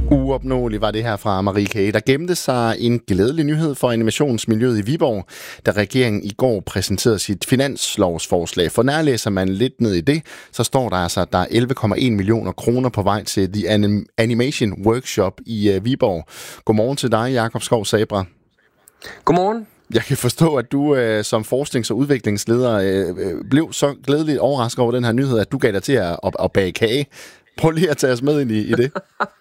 Uopnåelig var det her fra Marie K. Der gemte sig en glædelig nyhed for animationsmiljøet i Viborg, da regeringen i går præsenterede sit finanslovsforslag. For nærlæser man lidt ned i det, så står der altså, at der er 11,1 millioner kroner på vej til The Animation Workshop i Viborg. Godmorgen til dig, Jakob Skov Sabra. Godmorgen. Jeg kan forstå, at du som forsknings- og udviklingsleder blev så glædeligt overrasket over den her nyhed, at du gav dig til at bage kage. Prøv lige at tage os med ind i det.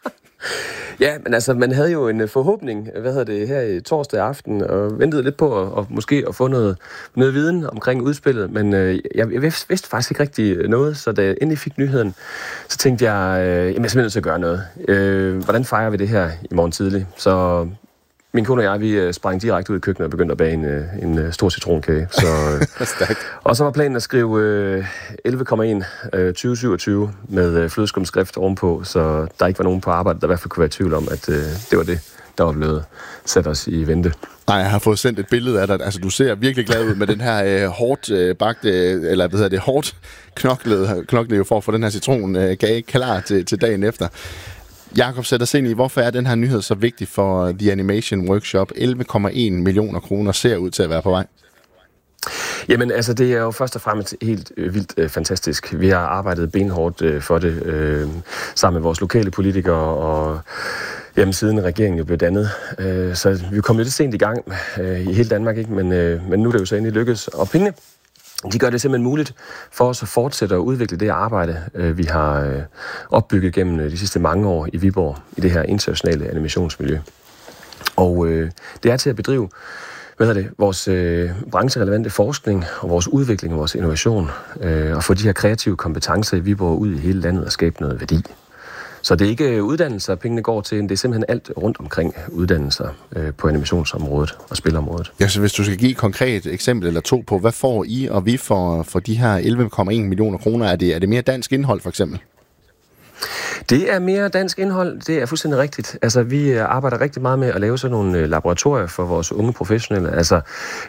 Ja, men altså, man havde jo en forhåbning, her i torsdag aften, og ventede lidt på at måske at få noget viden omkring udspillet, men jeg vidste faktisk ikke rigtig noget, så da jeg endelig fik nyheden, så tænkte jeg, jeg er simpelthen nødt til at gøre noget. Hvordan fejrer vi det her i morgen tidlig? Så min kone og jeg, vi sprang direkte ud i køkkenet og begyndte at bage en stor citronkage. Så, og så var planen at skrive 11,1 2027 med flødeskumskrift ovenpå, så der ikke var nogen på arbejde, der i hvert fald kunne være i tvivl om, at det var det, der var blevet sat os i vente. Nej, jeg har fået sendt et billede af dig. Altså, du ser virkelig glad ud med den her hårdt bagte, hårdt knoklede for at få den her citronkage klar til dagen efter. Jakob, sætter os ind i, hvorfor er den her nyhed så vigtig for The Animation Workshop? 11,1 millioner kroner ser ud til at være på vej. Jamen, altså, det er jo først og fremmest helt vildt fantastisk. Vi har arbejdet benhårdt for det sammen med vores lokale politikere, og siden regeringen jo blev dannet. Så vi kom lidt sent i gang i hele Danmark, ikke? Men nu er det jo så endelig lykkedes. Og pengene, de gør det simpelthen muligt for os at fortsætte at udvikle det arbejde, vi har opbygget gennem de sidste mange år i Viborg, i det her internationale animationsmiljø. Og det er til at bedrive vores brancherelevante forskning og vores udvikling og vores innovation, og få de her kreative kompetencer i Viborg ud i hele landet og skabe noget værdi. Så det er ikke uddannelser, pengene går til, det er simpelthen alt rundt omkring uddannelser på animationsområdet og spilområdet. Ja, så hvis du skal give et konkret eksempel eller to på, hvad får I og vi for de her 11,1 millioner kroner? Er det mere dansk indhold for eksempel? Det er mere dansk indhold, det er fuldstændig rigtigt. Altså, vi arbejder rigtig meget med at lave sådan nogle laboratorier for vores unge professionelle. Altså,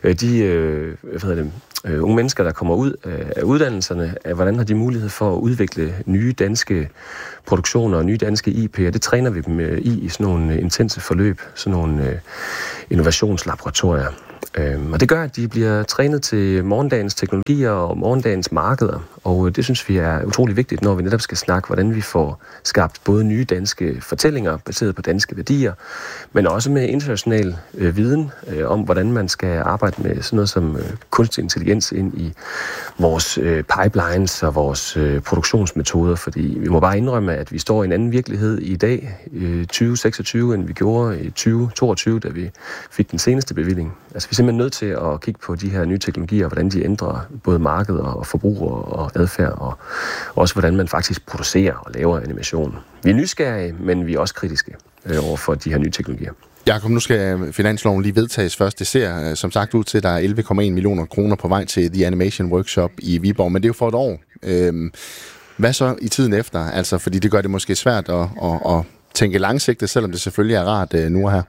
unge mennesker, der kommer ud af uddannelserne, hvordan har de mulighed for at udvikle nye danske produktioner og nye danske IP'er. Det træner vi dem i sådan nogle intense forløb, sådan nogle innovationslaboratorier. Og det gør, at de bliver trænet til morgendagens teknologier og morgendagens markeder. Og det synes vi er utrolig vigtigt, når vi netop skal snakke, hvordan vi får skabt både nye danske fortællinger baseret på danske værdier, men også med international viden om, hvordan man skal arbejde med sådan noget som kunstig intelligens ind i vores pipelines og vores produktionsmetoder. Fordi vi må bare indrømme, at vi står i en anden virkelighed i dag, 2026, end vi gjorde i 2022, da vi fik den seneste bevilling. Altså, vi er simpelthen nødt til at kigge på de her nye teknologier, hvordan de ændrer både markedet og forbrugere og adfærd, og også hvordan man faktisk producerer og laver animation. Vi er nysgerrige, men vi er også kritiske over for de her nye teknologier. Jakob, nu skal finansloven lige vedtages først. Det ser som sagt ud til, at der er 11,1 millioner kroner på vej til The Animation Workshop i Viborg, men det er jo for et år. Hvad så i tiden efter? Altså, fordi det gør det måske svært at tænke langsigtet, selvom det selvfølgelig er rart nu og her.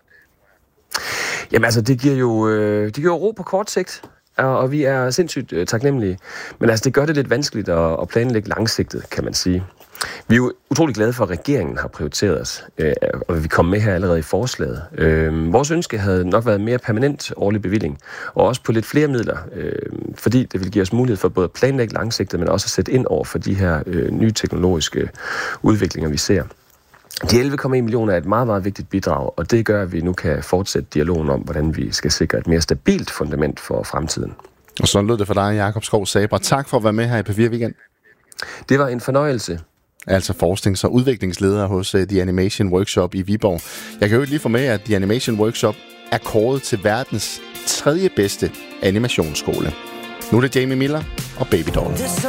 Jamen altså, det giver jo ro på kort sigt, og vi er sindssygt taknemmelige. Men altså, det gør det lidt vanskeligt at planlægge langsigtet, kan man sige. Vi er jo utrolig glade for, at regeringen har prioriteret os, og vi kom med her allerede i forslaget. Vores ønske havde nok været mere permanent årlig bevilling, og også på lidt flere midler, fordi det vil give os mulighed for både at planlægge langsigtet, men også at sætte ind over for de her nye teknologiske udviklinger, vi ser. De 11,1 millioner er et meget, meget vigtigt bidrag, og det gør, at vi nu kan fortsætte dialogen om, hvordan vi skal sikre et mere stabilt fundament for fremtiden. Og sådan lød det for dig, Jakob Skov Sabra. Tak for at være med her i P4 Weekend. Det var en fornøjelse. Altså forsknings- og udviklingsleder hos The Animation Workshop i Viborg. Jeg kan jo lige få med, at The Animation Workshop er kåret til verdens 3. bedste animationsskole. Nu er det Jamie Miller og Baby Doll.